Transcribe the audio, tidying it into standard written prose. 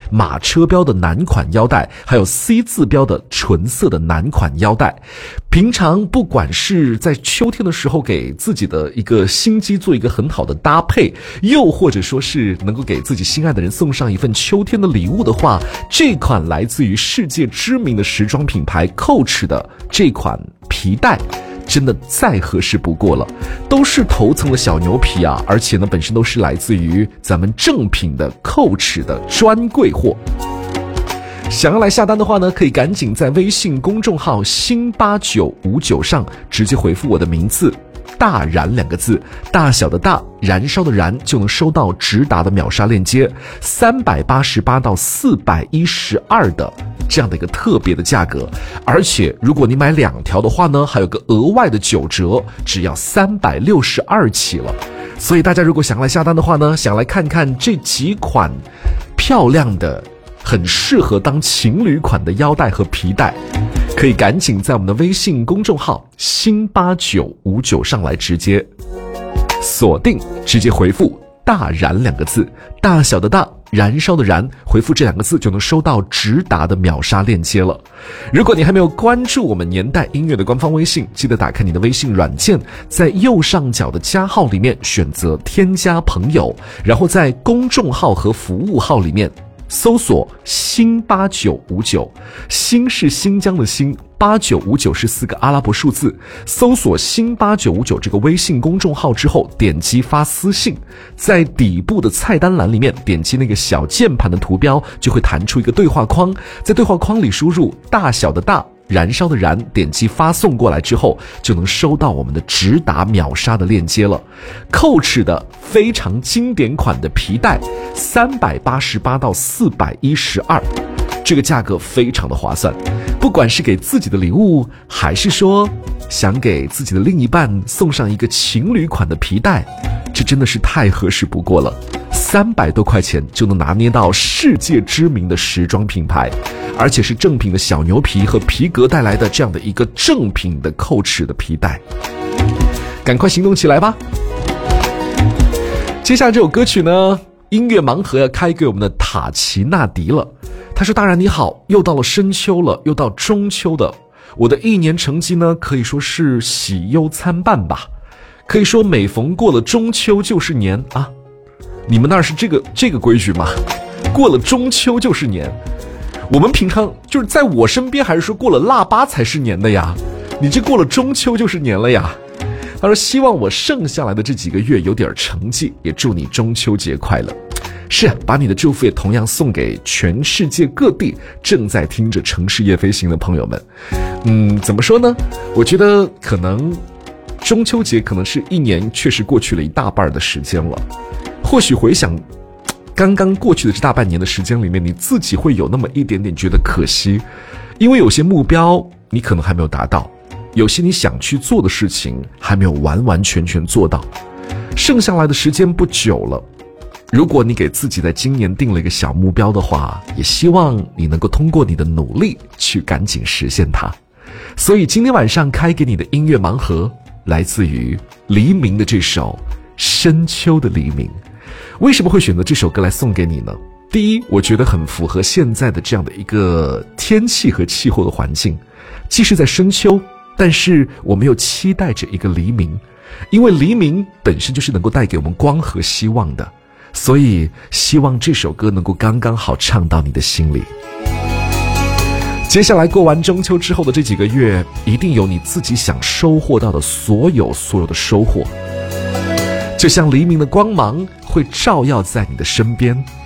马车标的男款腰带，还有 C 字标的纯色的男款腰带。平常不管是在秋天的时候给自己的一个心机做一个很好的搭配，又或者说是能够给自己心爱的人送上一份秋天的礼物的话，这款来自于世界知名的时装品牌 Coach 的这款皮带真的再合适不过了，都是头层的小牛皮啊，而且呢本身都是来自于咱们正品的 Coach 的专柜货。想要来下单的话呢，可以赶紧在微信公众号新8959上直接回复我的名字大燃2个字，大小的大，燃烧的燃，就能收到直达的秒杀链接，388到412的这样的一个特别的价格。而且如果你买2条的话呢，还有个额外的9折，只要362起了。所以大家如果想来下单的话呢，想来看看这几款漂亮的很适合当情侣款的腰带和皮带，可以赶紧在我们的微信公众号新8959上来直接锁定，直接回复大燃2个字，大小的大，燃烧的燃，回复这2个字就能收到直达的秒杀链接了。如果你还没有关注我们年代音乐的官方微信，记得打开你的微信软件，在右上角的加号里面选择添加朋友，然后在公众号和服务号里面搜索新8959，新是新疆的新，8959是4个阿拉伯数字。搜索新8959这个微信公众号之后，点击发私信，在底部的菜单栏里面点击那个小键盘的图标，就会弹出一个对话框，在对话框里输入大小的大，燃烧的燃，点击发送过来之后，就能收到我们的直达秒杀的链接了。Coach 的非常经典款的皮带，388到412，这个价格非常的划算。不管是给自己的礼物，还是说想给自己的另一半送上一个情侣款的皮带，这真的是太合适不过了。300多块钱就能拿捏到世界知名的时装品牌，而且是正品的小牛皮和皮革带来的这样的一个正品的Coach的皮带，赶快行动起来吧。接下来这首歌曲呢，音乐盲盒要开给我们的塔奇纳迪了。他说大然你好，又到了深秋了，又到中秋的，我的一年成绩呢可以说是喜忧参半吧，可以说每逢过了中秋就是年啊。你们那儿是这个规矩吗？过了中秋就是年，我们平常就是在我身边还是说过了腊八才是年的呀，你这过了中秋就是年了呀。他说希望我剩下来的这几个月有点成绩，也祝你中秋节快乐。是啊，把你的祝福也同样送给全世界各地正在听着城市夜飞行的朋友们。怎么说呢，我觉得可能中秋节可能是一年确实过去了一大半的时间了，或许回想刚刚过去的这大半年的时间里面，你自己会有那么一点点觉得可惜，因为有些目标你可能还没有达到，有些你想去做的事情还没有完完全全做到。剩下来的时间不久了，如果你给自己在今年定了一个小目标的话，也希望你能够通过你的努力去赶紧实现它。所以今天晚上开给你的音乐盲盒来自于黎明的这首深秋的黎明。为什么会选择这首歌来送给你呢？第一，我觉得很符合现在的这样的一个天气和气候的环境，既是在深秋，但是我们又期待着一个黎明，因为黎明本身就是能够带给我们光和希望的，所以希望这首歌能够刚刚好唱到你的心里。接下来过完中秋之后的这几个月，一定有你自己想收获到的所有的收获，就像黎明的光芒会照耀在你的身边，